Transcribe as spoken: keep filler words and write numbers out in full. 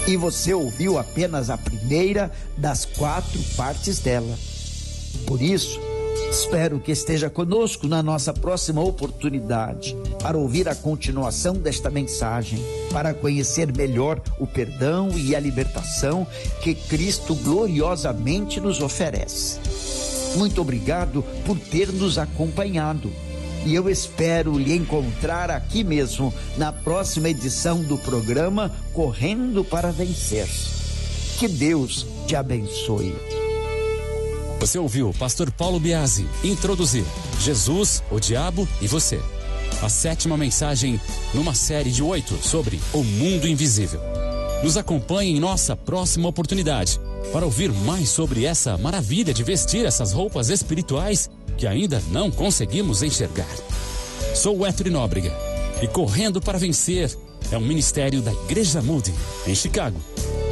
E você ouviu apenas a primeira das quatro partes dela. Por isso, espero que esteja conosco na nossa próxima oportunidade para ouvir a continuação desta mensagem, para conhecer melhor o perdão e a libertação que Cristo gloriosamente nos oferece. Muito obrigado por ter nos acompanhado. E eu espero lhe encontrar aqui mesmo na próxima edição do programa Correndo para Vencer. Que Deus te abençoe. Você ouviu o pastor Paulo Biasi introduzir Jesus, o Diabo e Você. A sétima mensagem numa série de oito sobre o mundo invisível. Nos acompanhe em nossa próxima oportunidade para ouvir mais sobre essa maravilha de vestir essas roupas espirituais que ainda não conseguimos enxergar. Sou o Héctor Nóbrega e Correndo para Vencer é um ministério da Igreja Moody, em Chicago.